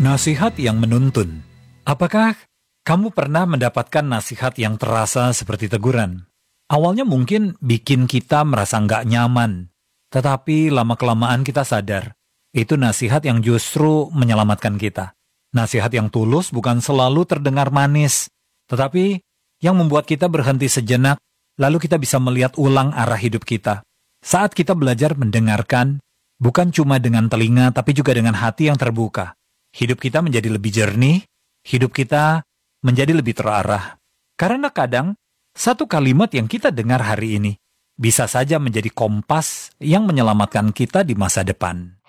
Nasihat yang menuntun. Apakah kamu pernah mendapatkan nasihat yang terasa seperti teguran? Awalnya mungkin bikin kita merasa nggak nyaman, tetapi lama-kelamaan kita sadar, itu nasihat yang justru menyelamatkan kita. Nasihat yang tulus bukan selalu terdengar manis, tetapi yang membuat kita berhenti sejenak, lalu kita bisa melihat ulang arah hidup kita. Saat kita belajar mendengarkan, bukan cuma dengan telinga, tapi juga dengan hati yang terbuka. Hidup kita menjadi lebih jernih, hidup kita menjadi lebih terarah. Karena kadang, satu kalimat yang kita dengar hari ini bisa saja menjadi kompas yang menyelamatkan kita di masa depan.